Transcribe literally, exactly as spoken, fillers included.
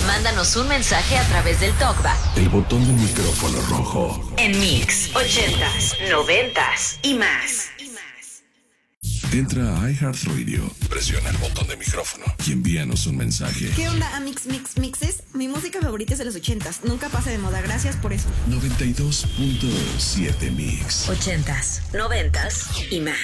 Mándanos un mensaje a través del TalkBack. El botón del micrófono rojo. En Mix, ochentas, noventas y más. Entra a iHeartRadio, presiona el botón de micrófono y envíanos un mensaje. ¿Qué onda, Amix Mix Mixes? Mi música favorita es de los ochentas. Nunca pasa de moda. Gracias por eso. noventa y dos punto siete Mix. Ochentas, noventas y más.